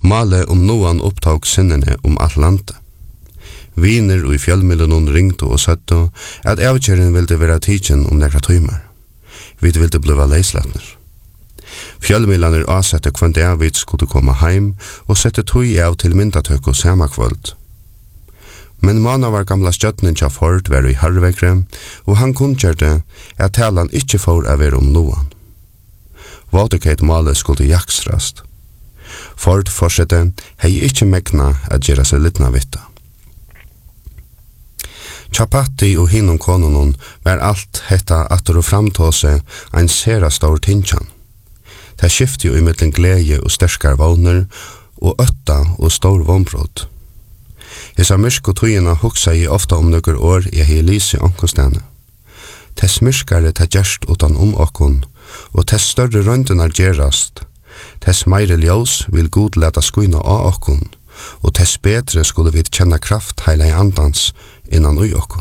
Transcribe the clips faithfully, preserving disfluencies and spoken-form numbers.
Male om noen opptak sinnene om alt landet. Viner og i fjellmiddelen ringte og søtte at avkjøren ville være tidsen om nekra tøymer. Vi ville blive leislatner. Fjellmiddelen avsette kvant av vi skulle komme heim og sette tøy av til myndatøk og samakvøld. Men mana var gamla stjøtnen tja Ford var i harvekre, og han kunngjørte at talan ikkje får av er om noen. Watergate male skulle jaksrast. Ford fortsette hei ikkje megna at gjøre seg littna vitta. Chapati og hinnom kononon var alt hetta atter og framtåse ein sera stor tinsjan. Det skifte jo i mittlen glede og sterskar vågner, og øtta og stor vombrott. Hesa myrk og tøyina hugsa i ofta om nøkker år i hei lyse onkostene. Tess myrkare ta gjerst utan om okkon, og tess større røndunar gjerast. Tess meire ljós vil god leta skuina av okkon, og tess betre skulle vi kjenna kraft heila i andans innan ui okkon.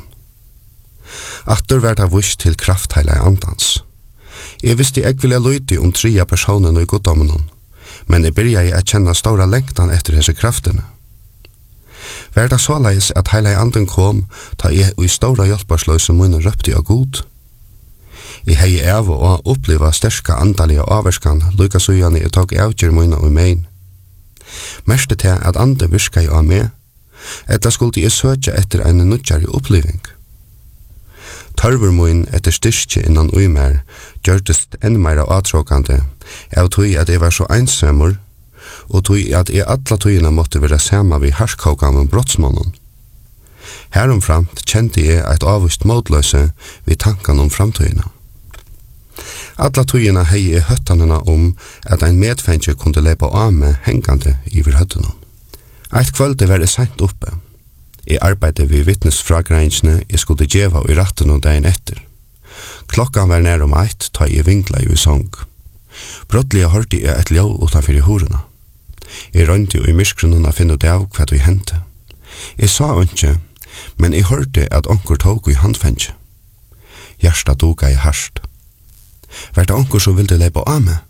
Atter verda vush til kraft heila i andans. Jeg visste jeg ville løyti om tria personen og goddommen, men jeg byrja i å kjenne stora lengtan etter hese kraftene. Verda såleis at heila i anden kom, ta jeg i stora hjelparsløse munne røpte av god. Jeg hei av å oppleva sterska andalige averskan, lukka sujane jeg tog avgjør munne og mein. Merste til at ande virka jeg av meg, etter skulle jeg søtja etter en nudjari oppliving. Tørver mun etter styrkje innan uimer gjørtest enn meira atråkande av tog at jeg var så einsamur og tog at jeg alla togina måtte være sama vi harskaugamon brottsmånen. Heromframt kjente jeg et avvist måtløse vid tankan om framtøyina. Alla togina hei jeg høttanena om at ein medfengje kunde lepa av med hengande iver høttene. Eit kvölde var jeg sent oppe. Jeg arbeidde ved vittnesfragreinsene jeg skulle djeva i ratten og dagen etter. Klokkan var nær om eit, ta jeg vinkla i sång. Brottelig hørte jeg et ljå utanfor i horena. Jeg rønte i myskrunnen og finne ut av hva det hendte. Jeg sa ikke, men jeg hørte at onker tog i handfengje. Hjärsta doga i harst. Var det onker som ville leipa av meg?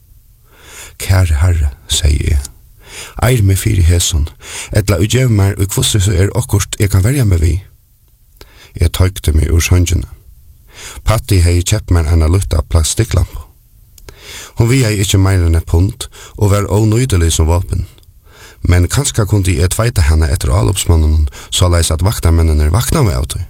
Kjære herre, sier jeg. Eir meg fyri heson, etla utgjev meg og kvosser så er okkurst jeg kan verja meg vi. Jeg tøykte meg ur søngjene. Patti hei kjepp meg enn a lutta plastikklampo. Hun vi hei ikkje meir enn et punt og var onøydelig som vapen. Men kanskje kunne jeg tveite henne etter alopsmannen så leis at vaktamennene vakna meg av tøy.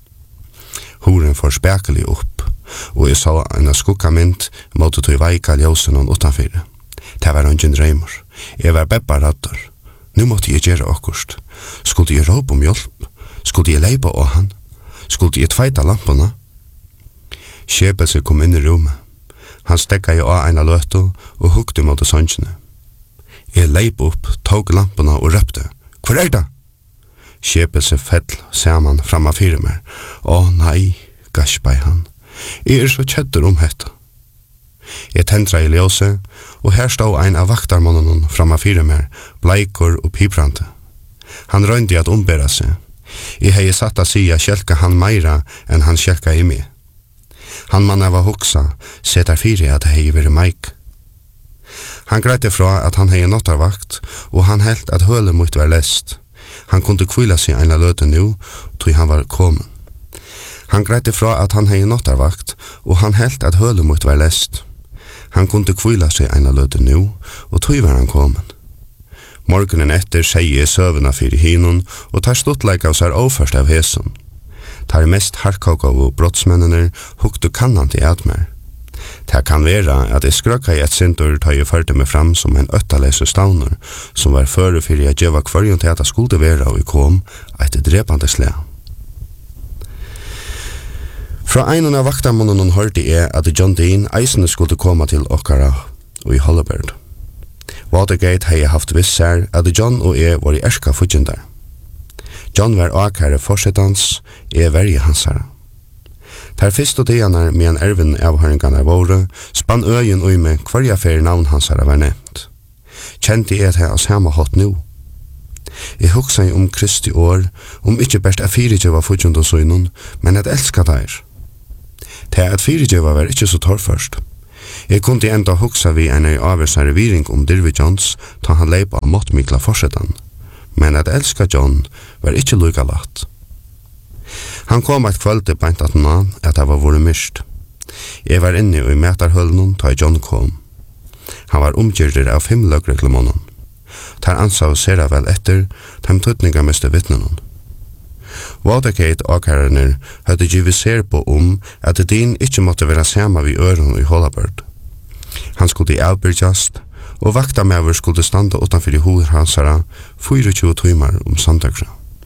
Horen får spekelig opp, og jeg sa en skukkamynd måtte tøy veika ljósen og utanfyrir. Det var ungen dreimur. Jeg var bebba raddar. Nu måtte jeg gjøre akkurst. Skulle jeg råpe om hjelp? Skulle jeg leipa av han? Skulle jeg tveita lampana? Kjebelse kom inn i rommet. Han stekka i av eina løtu og hukte mot sønnsjene. Jeg leip opp, tog lampana og røpte. Hvor er det? Kjebelse fell saman framma fyrir meg. Å nei, gaspa i han. Jeg er så kjedder om hetta. Jeg tendra i ljøse, og her stod ein av vaktarmannen framma fyrir meg, bleikor og piprande. Han røyndi at ombera seg. Jeg hei satt a sia kjelka han meira enn han kjelka i meg. Han mann av a hoksa, setar fyrir at hei veri meik. Han greite fra at han hei nottarvakt, og han helt at høle mot var lest. Han kunde kvila seg eina løte nu, tog han var komen. Han greite fra at han hei nottarvakt, og han helt at høle mot var lest. Han kunde kvila seg eina løte nu, og tog var han komen. Morgonen etter sier søvna fyrir hinon, og tar stuttleika og sær overførst av heson. Tar mest harkauka og brottsmennene hukte kannan til atmer. Det kan være at jeg skrøkka i et sintor tar jeg førte meg fram som en øttalese stavner, som var føre fyrir jeg djeva kvarjon til at jeg skulle være og jeg kom etter drepande slea. Fra einen av vaktarmånen hørte jeg at John Dean eisene skulle komme til okkara og i Holleberg. Watergate hei haft viss her at John og jeg var i erska fudgjendar. John var akare forsetans, jeg var i hansara. Der fyrst og dianar med en erven avhøringarna våre, spann øyen ui med hverja fyrir navn hansara var nevnt. Kjente jeg det av samme hatt nu. Jeg hugsa om Kristi år, om ikkje best at fyrirgjøva fudgjend og søgnon, men at elska der. Det at fyrirgjøva var ikkje så torrførst. Jeg kunne enda hugsa vi en avversare viring om Dirvi Johns ta han leip av måttmikla forsetan, men at elska John var ikkje lukka latt. Han kom et kvölde beint at na at det var vore myrst. Jeg var inne i metarhølnen ta John kom. Han var omgyrder av fem løgreglemonen. Tar ansa og sera vel etter dem tøtninga miste vittnenon. Watergate åkærerne hadde givet ser på om at din ikkje måtte være sama vi øren i Hålabørd. Han skulle i avbyrgjast, og vakta mever skulle standa utanfor i hoder hansara tjuefire timer om sandagra.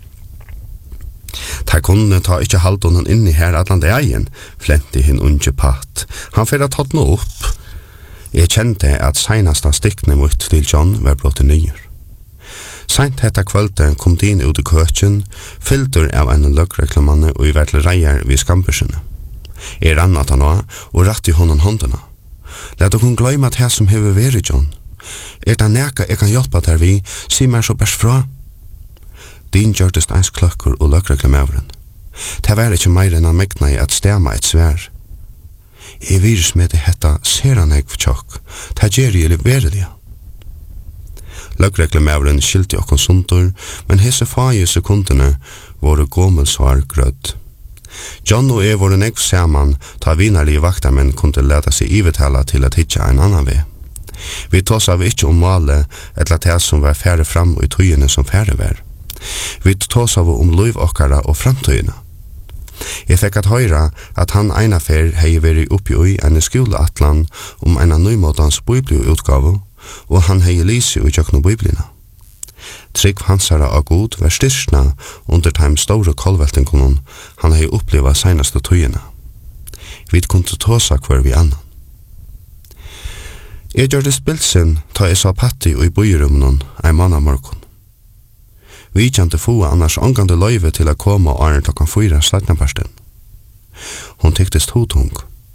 Ta kunne ta ikkje halvdonen inn i her atlande egen, flenti hin unge patt. Han fyrir tatt nå opp. Jeg kjente at seinasta stikkne mot til John var brått nyer. Seint hetta kvölde kom din ut i køtjen, filter av en løgreklamanne og i vertle reier vid skampersene. Jeg rann at han var, og ratt i hånden håndene. Lad okkur gløyma at her som hever veri, John. Er det neka jeg kan hjelpa der vi, si meg så bærs fra. Din gjørtest eins kløkkur og løgreklamavren. Det var ikkje meir enn han megna i at stema et svær. Jeg virus med det hetta ser han eg for tjokk, det gjer jeg veri det. Løgreklamavren skilte okkon sundur, men hese fage sekundene våre gommelsvar grødd. John og jeg våre nekv saman ta vinarlige vaktamenn kunne leta seg ivetala til at hitja en annan vei. Vi tås av ikkje om male etla det som var færre fram i tøyene som færre var. Vi tås av om liv okkara og framtøyene. Jeg fikk at høyra at han eina fer hei veri oppi ui en skoleatlan om en nøymåtans bibelutgave, og han hei lisi ui tjøkno biblina. Trygg hansara av god var styrsna under teim store kolveltingonen han hei oppleva seinaste tøyene. Vi kunne tåsa hver vi annan. Jeg gjør det spilsen ta jeg sa patti og i bøyrumnen en mann av morgon. Vi kjente få annars angande løyve til å komme og arne klokkan fyra slatnaparsten. Hun tyktest hotung.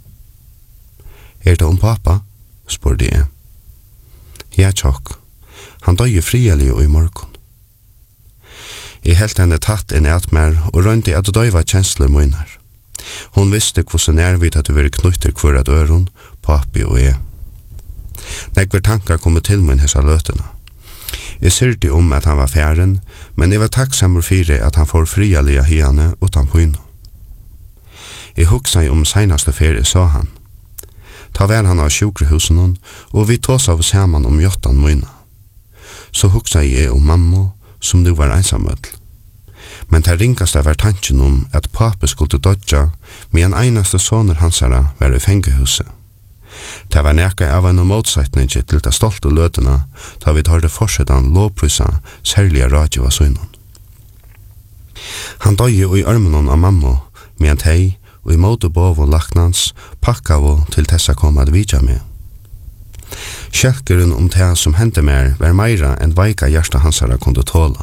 Er det om pappa? Spurte jeg. Ja, tjokk. Han døye frielig og i morgon. Jeg helt henne tatt inn i atmer og rønte at døyva kjensler munnar. Hun visste hvordan nærvidt at du ville knutter hver at øron, papi og jeg. Nekver tankar kom til min hessa løtena. Jeg syrte om at han var færen, men jeg var takksamur fyrir at han får frialia hiane utan pyno. Jeg hugsa om seinaste ferie sa han. Ta vær han av sjukrehusen, og vi tås av saman om jottan myna. Så hugsa jeg om mamma, som du var einsamødl. Men det ringast var tanken om at pape skulle dodja, med en einaste soner hansara var i fengehuset. Det var nekka av en motsetning til det stolte løtena, da vi tar det forsetan lovprysa særlige radio av søgnen. Han døye i armenon av mamma, med en tei, og i måte bov og laknans, pakka av til tessa kom at vidja med. Kjelkeren om det som hendte mer var meira enn veika hjärsta hansara kunde tåla.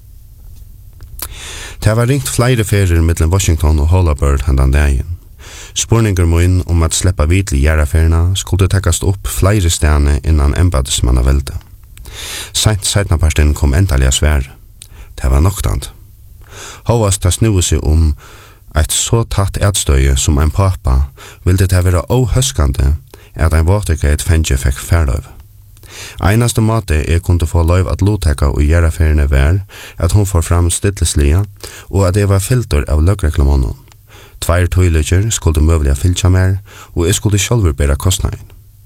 Det var ringt flere ferier mellom Washington og Hålabørd hendan dagen. Spurninger mun om at sleppa vidli gjeraferna skulle takkast opp flere stene innan embadesmanna velde. Seint seitnaparsten kom endalega svær. Det var noktant. Hovast det snuði seg om eit så tatt edstøye som en pappa ville det være åhøskande at en Watergate fengje fikk færløv. Einaste måte jeg kunne få løyv at lotekka og gjeraferene var at hun får fram stilleslia og at jeg var filter av løgreklamonen. Tveir tøyliger skulle møvliga fylkja mer, og jeg skulle sjálfur bæra kostnaden.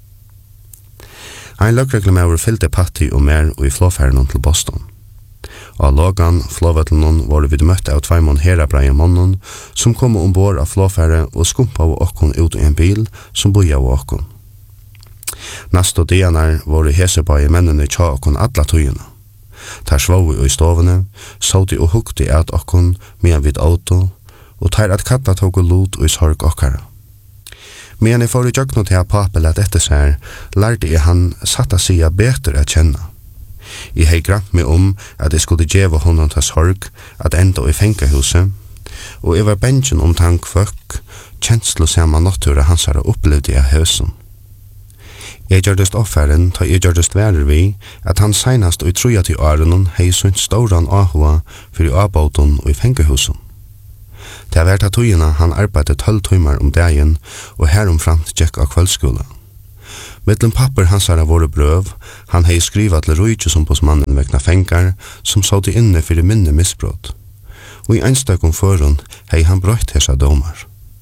Ein løgreklamaur fyllte patti og mer og i flåfæren til Boston. Av Logan, flåvettelen, var vi møtte av tveimon herabreie mannen som kom ombord av flåfæren og skumpa av okkon ut i en bil som boja av okkon. Nast og dianar var hesebaie mennene tja okkon alla tøyene. Der svau vi i stovene, såti og hukti at okkon medan vid auto, og tar at katta tog og lot og i sorg okkara. Men jeg får i jøgno til at papel at etter seg, lærte jeg han satta sida betur at kjenna. Jeg hei grant meg om at jeg skulle djeva honom til sorg at enda i fengehuset, og jeg var bensjen om tankføk, kjenslo sama natura hansara opplevde jeg høsen. Jeg gjørdest offeren, ta jeg gjørdest værer vi, at han seinast og i troja til årenon hei sunt stauran ahua for i avbåten og i fengehusen. Det var tatt tøyina han arbeidde tolv timer om dagen og heromframt gikk av kveldskola. Mittlum papper hans har våre brøv, han hei skriva til rujtjesombudsmannen vekna fengar, som satt inne fyrir minne misbrot. Og i einstøkkum førun hei han brøtt hesa domar.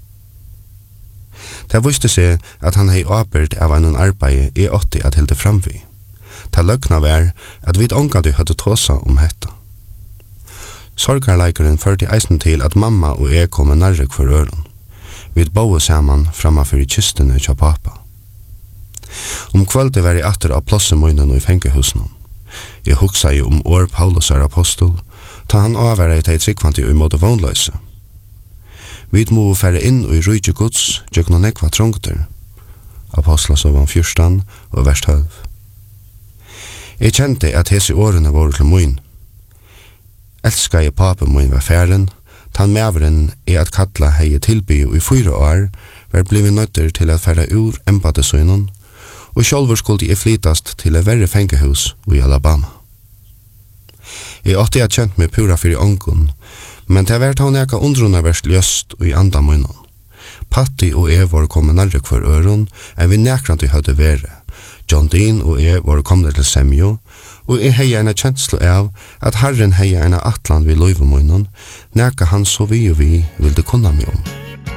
Det visste seg at han hei åbyrd av en arbeid i åtti at hilde framvi. Det løgna var at vi ångadu hadde tåsa om hetta. Sorgarleikeren førte eisen til at mamma og jeg kom nærrek for øren. Vi boe saman framafyr i kistene tja pappa. Om kvölde var jeg atter av plossemunnen og i fengehusen. Jeg hugsa jo om år Paulus er apostol, ta han avværa i teg tryggvanti i måte vondløse. Vi må fære inn og i rujtje gods, gjøkna nekva trångter. Apostlasøvan fyrstan og vers tølv. Jeg kjente at hese årene var til mun. Elska jeg papen mun var færen, tan mæveren er at kalla hei tilby og i fyra år var blivit nøtter til at fære ur embadesøynon, og sjálfur skuldi jeg flytast til et verre fengehus i Alabama. Jeg åtti jeg kjent meg pura fyrir ongun, men det vært han eka undruna verst løst og i andamunnen. Patti og jeg var kommet nærre kvar øron, enn vi nekranti høyde vere. John Dean og jeg var kommet til semjo, og jeg hei en kjenslu av at Herren hei en atlan vi loivemunnen, neka han så vi og vi vilde kunna mig om.